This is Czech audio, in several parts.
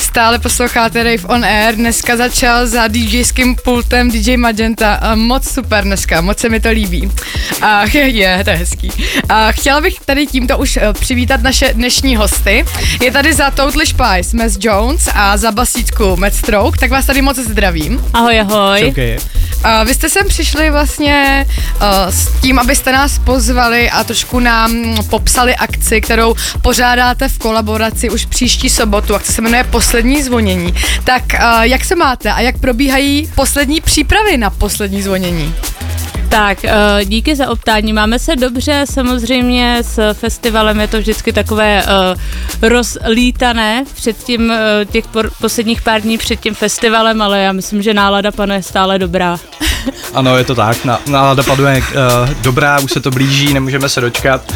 Stále posloucháte Rave on Air, dneska začal za DJským pultem DJ Magenta, moc super dneska, moc se mi to líbí. To je hezký. Chtěla bych tady tímto už přivítat naše dnešní hosty. Je tady za Totally Spice Mess Jones a za basítku Matt Stroke, tak vás tady moc zdravím. Ahoj, ahoj. Okay. Vy jste sem přišli vlastně s tím, abyste nás pozvali a trošku nám popsali akci, kterou pořádáte v kolaboraci už příští sobotu. Akce se jmenuje Poslední zvonění. Tak jak se máte a jak probíhají poslední přípravy na poslední zvonění? Tak, díky za optání. Máme se dobře, samozřejmě s festivalem je to vždycky takové rozlítané před tím, těch posledních pár dní před tím festivalem, ale já myslím, že nálada panuje stále dobrá. Ano, je to tak, nálada panuje dobrá, už se to blíží, nemůžeme se dočkat.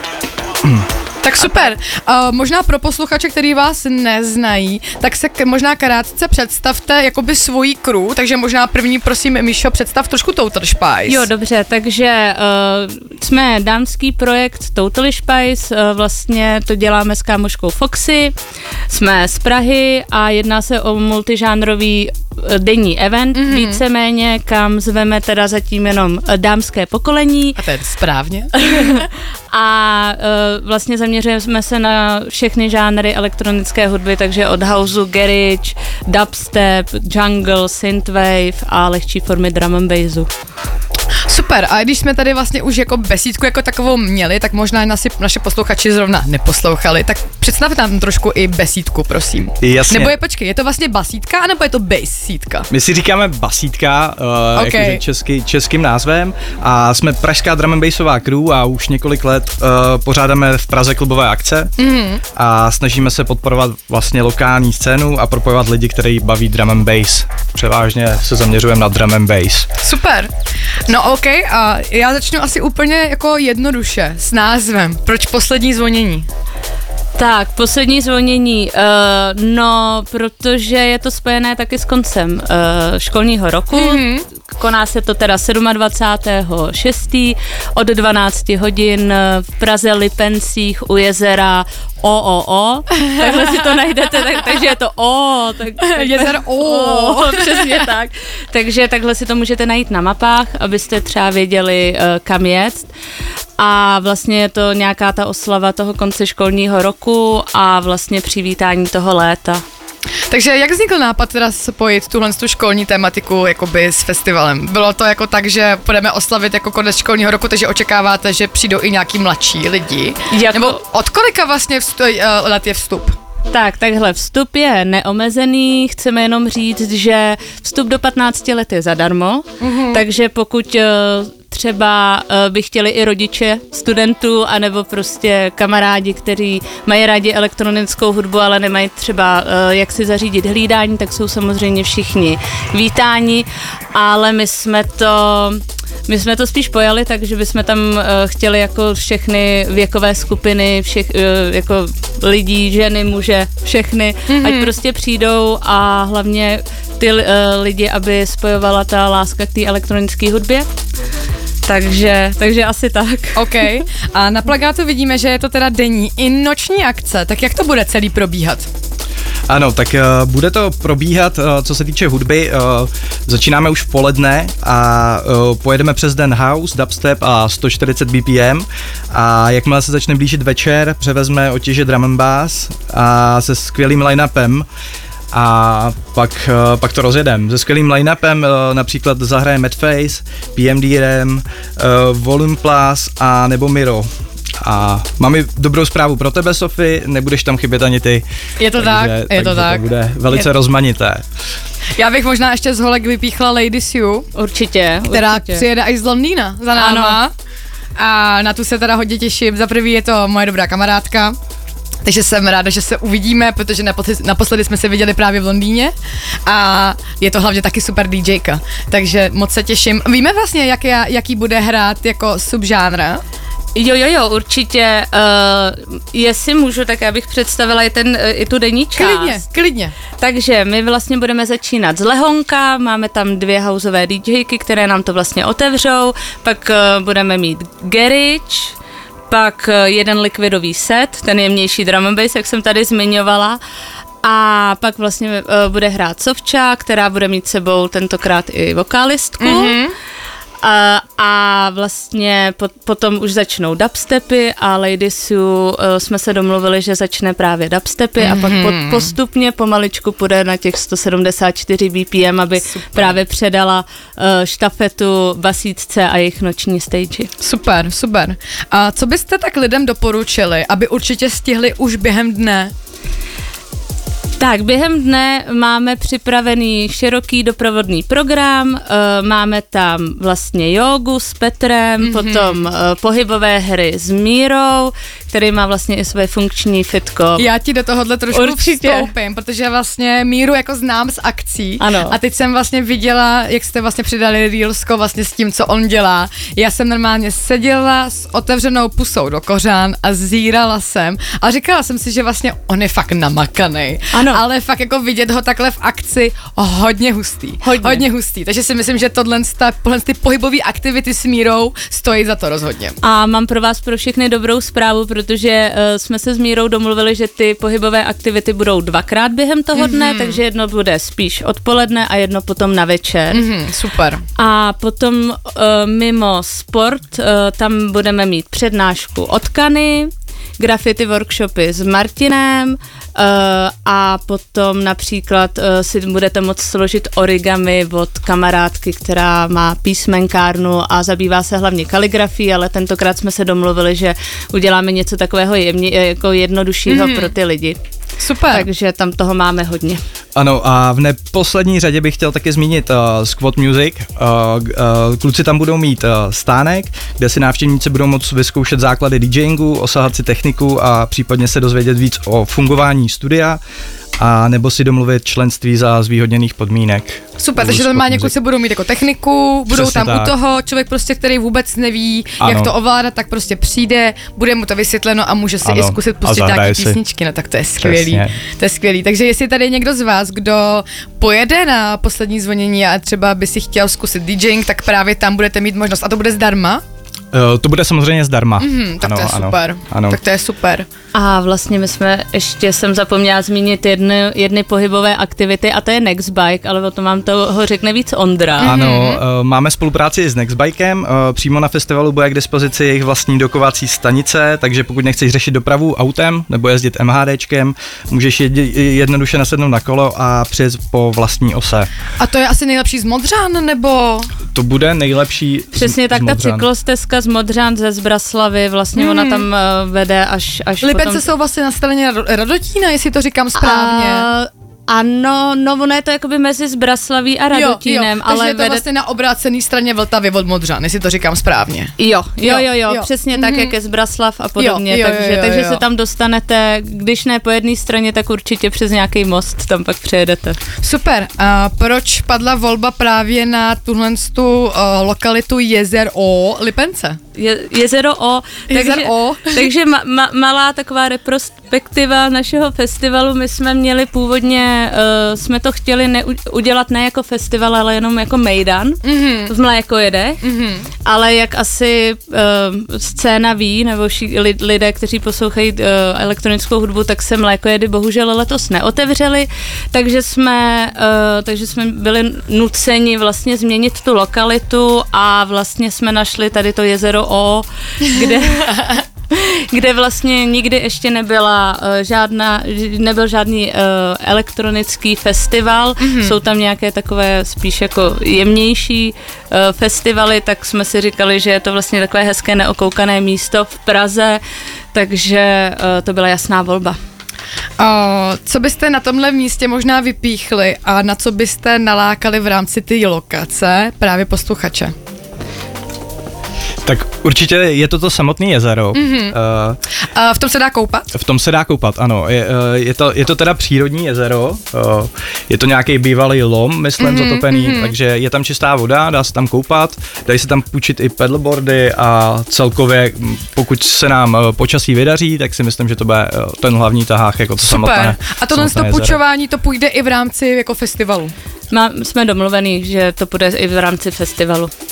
Tak super. Možná pro posluchače, který vás neznají, tak se možná krátce představte jakoby svojí crew, takže možná první, prosím, Míšo, představ trošku Totally Spice. Jo, dobře, takže jsme dámský projekt Totally Spice, vlastně to děláme s kámoškou Foxy, jsme z Prahy a jedná se o multižánrový denní event, víceméně, kam zveme teda zatím jenom dámské pokolení. A to je správně. A vlastně zaměřujeme se na všechny žánry elektronické hudby, takže od houseu, garage, dubstep, jungle, synthwave a lehčí formy drum and bassu. Super, a když jsme tady vlastně už jako besídku jako takovou měli, tak možná naše posluchači zrovna neposlouchali, tak představte nám trošku i besídku, prosím. Jasně. Nebo je to vlastně basídka, anebo je to basídka? My si říkáme basídka, Okay. jakože českým názvem, a jsme pražská drum and bassová crew a už několik let pořádáme v Praze klubové akce a snažíme se podporovat vlastně lokální scénu a propojovat lidi, kteří baví drum and bass. Převážně se zaměřujeme na drum and bass. Super. No OK, a já začnu asi úplně jako jednoduše s názvem. Proč Poslední zvonění? Tak, Poslední zvonění, no, protože je to spojené taky s koncem školního roku. Koná se to teda 27.6. od 12 hodin v Praze Lipencích u jezera OOO. Takhle si to najdete, takže je to Jezero O. Přesně tak. Takže takhle si to můžete najít na mapách, abyste třeba věděli, kam jet. A vlastně je to nějaká ta oslava toho konce školního roku a vlastně přivítání toho léta. Takže jak vznikl nápad teda spojit tu školní tematiku jakoby s festivalem? Bylo to jako tak, že budeme oslavit jako konec školního roku, takže očekáváte, že přijdou i nějaký mladší lidi? Nebo od kolika vlastně let je vstup? Tak, takhle, vstup je neomezený, chceme jenom říct, že vstup do 15 let je zadarmo, takže pokud třeba by chtěli i rodiče studentů, anebo prostě kamarádi, kteří mají rádi elektronickou hudbu, ale nemají třeba jak si zařídit hlídání, tak jsou samozřejmě všichni vítáni, ale my jsme to spíš pojali, takže bychom tam chtěli jako všechny věkové skupiny, jako lidí, ženy, muže, všechny, ať prostě přijdou a hlavně ty lidi, aby spojovala ta láska k té elektronické hudbě. Takže asi tak. OK. A na plakátu vidíme, že je to teda denní i noční akce, tak jak to bude celý probíhat? Ano, tak bude to probíhat, co se týče hudby, začínáme už v poledne a pojedeme přes den house, dubstep a 140 BPM a jakmile se začne blížit večer, převezme otěže drum and bass a se skvělým line-upem. A pak to rozjedeme. Se skvělým line-upem například zahraje Madface, PMDRM, Volume Plus a nebo Miro. A mám i dobrou zprávu pro tebe, Sofie, nebudeš tam chybět ani ty. Je to tak, je to tak. To bude velice rozmanité. Já bych možná ještě z holek vypíchla Lady Sue. Určitě. Která přijede až z Londýna za náma. Ano. A na tu se teda hodně těším. Za prvý je to moje dobrá kamarádka. Takže jsem ráda, že se uvidíme, protože naposledy jsme se viděli právě v Londýně a je to hlavně taky super DJka, takže moc se těším. Víme vlastně, jaký bude hrát jako subžánra? Jo, určitě. Jestli můžu, tak já bych představila i tu denní část. Klidně. Takže my vlastně budeme začínat z Lehonka, máme tam 2 houseové DJky, které nám to vlastně otevřou, pak budeme mít garage, pak jeden likvidový set, ten jemnější drum and bass, jak jsem tady zmiňovala, A pak vlastně bude hrát Sovča, která bude mít sebou tentokrát i vokálistku. A vlastně potom už začnou dubstepy a Ladiesu jsme se domluvili, že začne právě dubstepy a pak postupně pomaličku půjde na těch 174 BPM, aby právě předala štafetu basítce a jejich noční stage. Super, super. A co byste tak lidem doporučili, aby určitě stihli už během dne? Tak, během dne máme připravený široký doprovodný program, máme tam vlastně jógu s Petrem, potom pohybové hry s Mírou, který má vlastně i své funkční fitko. Já ti do tohohle trošku vstoupím, protože vlastně Míru jako znám z akcí. Ano. A teď jsem vlastně viděla, jak jste vlastně přidali reelsko vlastně s tím, co on dělá. Já jsem normálně seděla s otevřenou pusou do kořán a zírala jsem a říkala jsem si, že vlastně on je fakt namakanej. Ano. Ale fakt jako vidět ho takhle v akci hodně hustý. Hodně hustý. Takže si myslím, že tohle ty pohybové aktivity s Mírou stojí za to rozhodně. A mám pro vás pro všechny dobrou zprávu, protože jsme se s Mírou domluvili, že ty pohybové aktivity budou 2krát během toho dne, takže jedno bude spíš odpoledne a jedno potom na večer. Super. A potom mimo sport tam budeme mít přednášku od Kany, graffiti workshopy s Martinem a potom například si budete moct složit origami od kamarádky, která má písmenkárnu a zabývá se hlavně kaligrafií, ale tentokrát jsme se domluvili, že uděláme něco takového jako jednoduššího pro ty lidi. Super. Takže tam toho máme hodně. Ano, a v neposlední řadě bych chtěl taky zmínit Squad Music. Kluci tam budou mít stánek, kde si návštěvníci budou moct vyzkoušet základy DJingu, osahat si techniku a případně se dozvědět víc o fungování studia a nebo si domluvit členství za zvýhodněných podmínek. Super, takže normálně kluci budou mít jako techniku, budou přesně tam tak. U toho, člověk prostě, který vůbec neví, jak to ovládat, tak prostě přijde, bude mu to vysvětleno a může si i zkusit pustit nějaké písničky, no tak to je skvělý. Přesně. To je skvělý, takže jestli tady je někdo z vás, kdo pojede na poslední zvonění a třeba by si chtěl zkusit DJing, tak právě tam budete mít možnost a to bude zdarma? To bude samozřejmě zdarma. Tak ano, to je super. Ano. Tak to je super. A vlastně my jsme, ještě jsem zapomněla zmínit jedny pohybové aktivity a to je Nextbike, ale o tom vám toho řekne víc Ondra. Ano, máme spolupráci s Nextbikem, přímo na festivalu bude k dispozici jejich vlastní dokovací stanice, takže pokud nechceš řešit dopravu autem nebo jezdit MHDčkem, můžeš jednoduše nasednout na kolo a přijet po vlastní ose. A to je asi nejlepší z Modřan, nebo? To bude nejlepší přesně tak, ta cyklostezka z Modřan ze Zbraslavy, vlastně ona tam vede až Lipence jsou vlastně na straně Radotína, jestli to říkám správně. Ano, no ono je to jakoby mezi Zbraslaví a Radotínem, ale takže je to vlastně na obrácené straně Vltavy od Modřan, jestli to říkám správně. Jo, přesně tak, jak je Zbraslav a podobně, takže se tam dostanete, když ne po jedné straně, tak určitě přes nějaký most tam pak přejedete. Super, a proč padla volba právě na tuhle lokalitu Jezero Lipence? Jezero O, takže malá taková retrospektiva našeho festivalu. My jsme měli původně, jsme to chtěli udělat ne jako festival, ale jenom jako mejdan v Mlékojedech, ale jak asi scéna ví, nebo lidé, kteří poslouchají elektronickou hudbu, tak se Mlékojedy bohužel letos neotevřeli, takže jsme byli nuceni vlastně změnit tu lokalitu a vlastně jsme našli tady to Jezero O, kde vlastně nikdy ještě nebyl žádný elektronický festival, jsou tam nějaké takové spíš jako jemnější festivaly, tak jsme si říkali, že je to vlastně takové hezké neokoukané místo v Praze, takže to byla jasná volba. Co byste na tomhle místě možná vypíchli a na co byste nalákali v rámci té lokace právě posluchače? Tak určitě je to samotné jezero. V tom se dá koupat? V tom se dá koupat, ano. Je to teda přírodní jezero, je to nějaký bývalý lom, myslím, zatopený, takže je tam čistá voda, dá se tam koupat, dají se tam půjčit i paddleboardy a celkově, pokud se nám počasí vydaří, tak si myslím, že to bude ten hlavní tahák jako to samotné. A tohle půjčování to půjde i v rámci jako festivalu? Jsme domluvení, že to půjde i v rámci festivalu.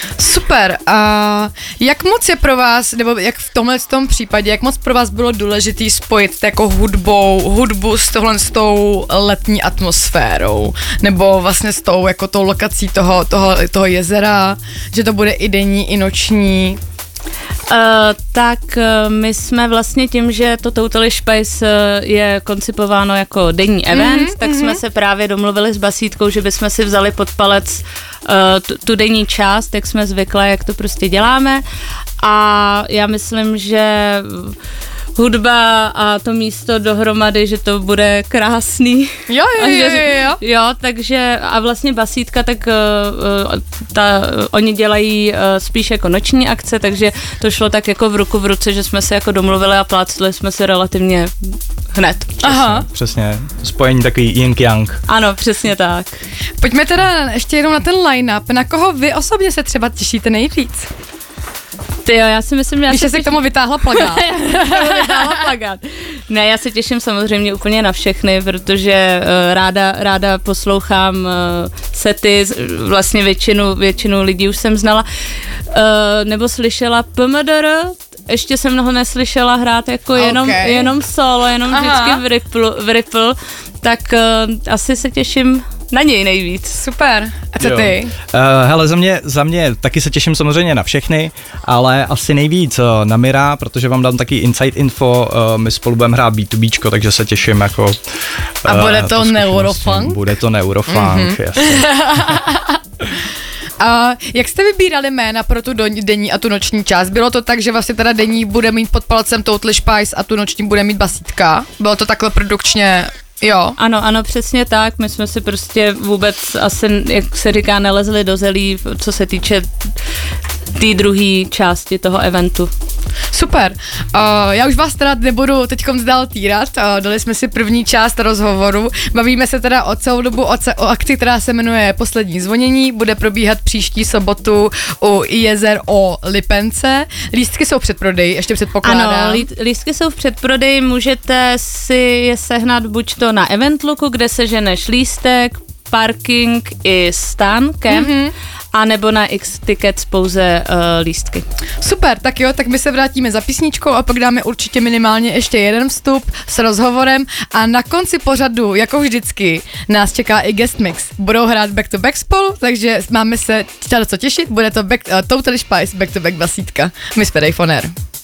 Super. A jak moc je pro vás, nebo jak v tomhle tom případě, jak moc pro vás bylo důležité spojit jako hudbu s tou letní atmosférou, nebo vlastně s tou, jako tou lokací toho jezera, že to bude i denní, i noční? Tak my jsme vlastně tím, že to Totally Spice je koncipováno jako denní event, tak jsme se právě domluvili s Basítkou, že bychom si vzali pod palec tu denní část, jak jsme zvyklé, jak to prostě děláme, a já myslím, že hudba a to místo dohromady, že to bude krásný. Jo, takže a vlastně Basítka, tak oni dělají spíš jako noční akce, takže to šlo tak jako v ruku v ruce, že jsme se jako domluvili a plácli jsme se relativně hned. Přesně. Spojení takový yin-yang. Ano, přesně tak. Pojďme teda ještě jenom na ten line-up. Na koho vy osobně se třeba těšíte nejvíc? Tyjo, já si myslím, že Když jsi k tomu vytáhla plagát. Ne, já se těším samozřejmě úplně na všechny, protože ráda poslouchám sety, vlastně většinu lidí už jsem znala, nebo slyšela PMDR, ještě jsem mnoho neslyšela hrát jako jenom solo, jenom vždycky v Ripple, tak asi se těším na něj nejvíc. Super. A co ty? Hele, za mě taky se těším samozřejmě na všechny, ale asi nejvíc na Mira, protože vám dám taky inside info, my spolu budeme hrát B2Bčko, takže se těším jako... A bude to neurofunk? Bude to neurofunk, jasně. A jak jste vybírali jména pro tu denní a tu noční část? Bylo to tak, že vlastně teda denní bude mít pod palcem Totally Spice a tu noční bude mít Basítka? Bylo to takhle produkčně... Jo. Ano, přesně tak. My jsme si prostě vůbec asi, jak se říká, nelezli do zelí, co se týče té druhé části toho eventu. Super. Já už vás teda nebudu teďkom dál týrat. Dali jsme si první část rozhovoru. Bavíme se teda o celou dobu o akci, která se jmenuje Poslední zvonění. Bude probíhat příští sobotu u jezer o Lipence. Lístky jsou v předprodeji, ještě předpokládám. Ano, lístky jsou v předprodeji, můžete si je sehnat buď to na Eventlooku, kde seženeš lístek, parking i stan, a nebo na X-Tickets pouze lístky. Super, tak jo, tak my se vrátíme za písničkou a pak dáme určitě minimálně ještě jeden vstup s rozhovorem a na konci pořadu, jako vždycky, nás čeká i guest mix. Budou hrát back to back spolu, takže máme se co těšit, bude to Totally Spice back to back Basítka. My jsme Dave on Air.